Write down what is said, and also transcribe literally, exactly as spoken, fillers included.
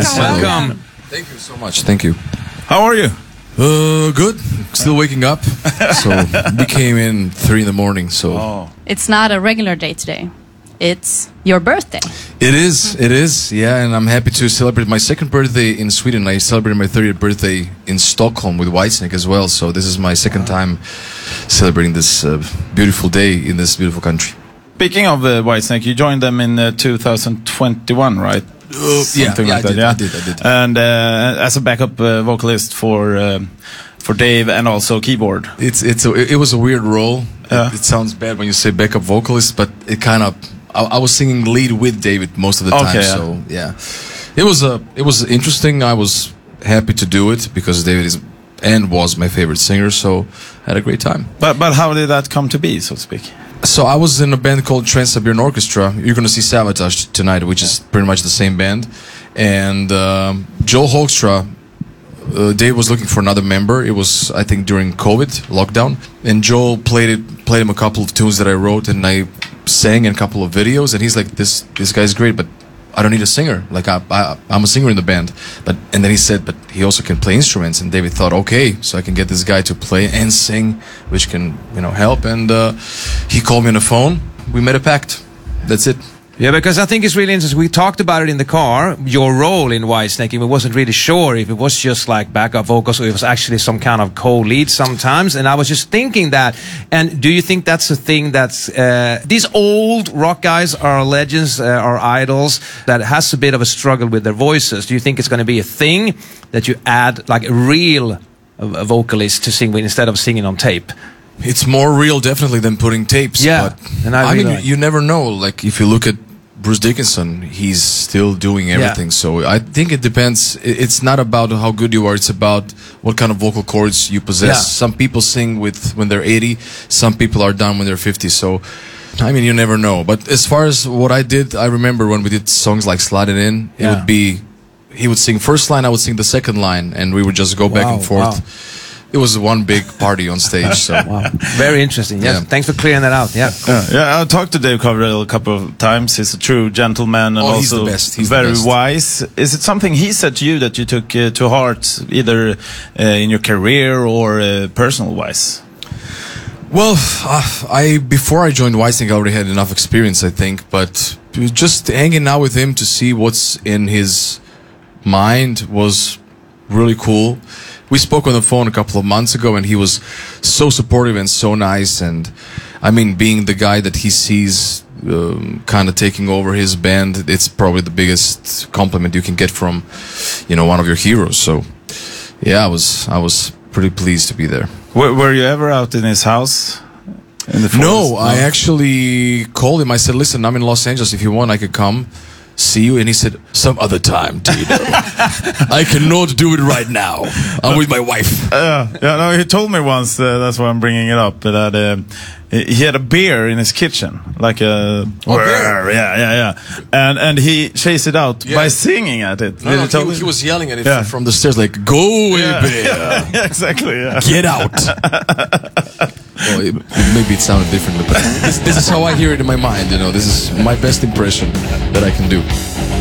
Yes, welcome. welcome. Thank you so much. Thank you. How are you? Uh, good. Still waking up. So we came in three in the morning. So Oh. It's not a regular day today. It's your birthday. it is. It is. Yeah, and I'm happy to celebrate my second birthday in Sweden. I celebrated my thirtieth birthday in Stockholm with Whitesnake as well. So this is my second time celebrating this uh, beautiful day in this beautiful country. Speaking of uh, Whitesnake, you joined them in uh, two thousand twenty-one, right? Uh, yeah, Something yeah, like I that, did, yeah. I did, I did. And uh, as a backup uh, vocalist for um, for Dave and also keyboard. It's it's a, it was a weird role. Yeah. It, it sounds bad when you say backup vocalist, but it kind of I, I was singing lead with David most of the time. Okay, yeah. So yeah, it was a it was interesting. I was happy to do it because David is and was my favorite singer. So I had a great time. But but how did that come to be, so to speak? So I was in a band called Trans-Siberian Orchestra. You're going to see Sabotage tonight, which is pretty much the same band. And um, Joel Hoekstra, uh, Dave was looking for another member. It was, I think, during COVID lockdown. And Joel played it, played him a couple of tunes that I wrote, and I sang in a couple of videos. And he's like, "This this guy's great, but I don't need a singer. Like I, I I'm a singer in the band." But and then he said, "But he also can play instruments." And David thought, "Okay, so I can get this guy to play and sing, which can you know help." And uh, he called me on the phone. We made a pact. That's it. Yeah, because I think it's really interesting. We talked about it in the car, your role in Whitesnake, and we wasn't really sure if it was just like backup vocals or it was actually some kind of co-lead sometimes. And I was just thinking that. And do you think that's a thing that's... Uh, these old rock guys are legends, uh, are idols, that has a bit of a struggle with their voices. Do you think it's going to be a thing that you add like a real uh, vocalist to sing with instead of singing on tape? It's more real, definitely, than putting tapes. Yeah, but, and I I, really mean, like- you, you never know. Like if you look at Bruce Dickinson, he's still doing everything. Yeah. So I think it depends. I- It's not about how good you are. It's about what kind of vocal cords you possess. Yeah. Some people sing with when they're eighty. Some people are done when they're fifty. So, I mean, you never know. But as far as what I did, I remember when we did songs like Slide It In, it Yeah. would be, he would sing first line, I would sing the second line, and we would just go back Wow, and forth. wow. It was one big party on stage. So. Wow. Very interesting. Yes. Yeah. Thanks for clearing that out. Yeah. Yeah, yeah. I talked to Dave Coverdale a couple of times. He's a true gentleman and Oh, he's also the best. He's the very best. wise. Is it something he said to you that you took uh, to heart, either uh, in your career or uh, personal wise? Well, uh, I before I joined Whitesnake, I already had enough experience, I think. But just hanging out with him to see what's in his mind was really cool. We spoke on the phone a couple of months ago, and he was so supportive and so nice. And I mean, being the guy that he sees um, kind of taking over his band, it's probably the biggest compliment you can get from, you know, one of your heroes. So, yeah, I was I was pretty pleased to be there. Were, were you ever out in his house? In the forest? No, I actually called him. I said, "Listen, I'm in Los Angeles. If you want, I could come see you." And he said, "Some other time, Tito. I cannot do it right now. I'm with my wife." Uh, yeah, no, he told me once, uh, that's why I'm bringing it up, that uh, he had a bear in his kitchen, like a, A bear? yeah, yeah, yeah, and and he chased it out Yeah. by singing at it. No, Did no, he tell he, me? he was yelling at it Yeah. from the stairs, like, "Go away, Yeah. bear. Yeah, exactly. Yeah. Get out." Well, it, maybe it sounded differently, but this, this is how I hear it in my mind. You know, this is my best impression that I can do.